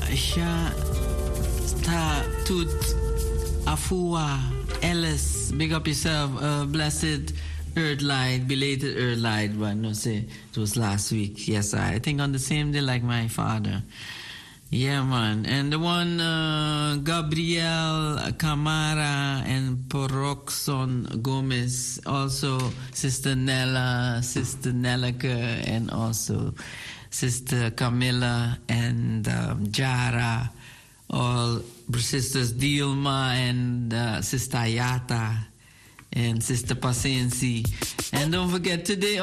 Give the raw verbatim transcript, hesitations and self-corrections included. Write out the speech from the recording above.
ja, sta toet Afua Ellis. Big up yourself. Uh, blessed Earth Light, belated Earth Light. But no say it was last week. Yes, I, I think on the same day like my father. Yeah, man. And the one uh, Gabriel Camara and Poroxon Gomez, also Sister Nella, Sister Nelleke, and also Sister Camilla and um, Jara, all Sisters Dilma and uh, Sister Ayata and Sister Paciency. And don't forget today